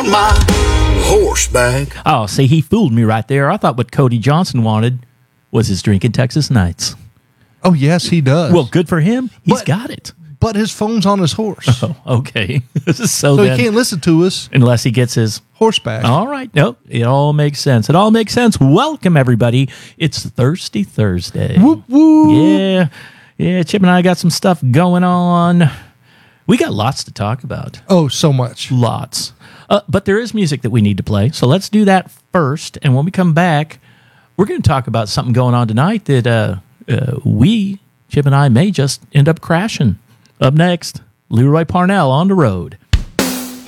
on my horseback. Oh, see, he fooled me right there. I thought what Cody Johnson wanted was his drinking Texas Nights. Oh, yes, he does. Well, good for him. He's got it. But his phone's on his horse. Oh, okay. so So then, he can't listen to us unless he gets his horseback. All right. Nope. It all makes sense. It all makes sense. Welcome, everybody. It's Thirsty Thursday. Whoop, whoop. Yeah. Yeah, Chip and I got some stuff going on. We got lots to talk about. Oh, so much. Lots. But there is music that we need to play. So let's do that first. And when we come back, we're going to talk about something going on tonight that Chip and I, may just end up crashing. Up next, Leroy Parnell on the road.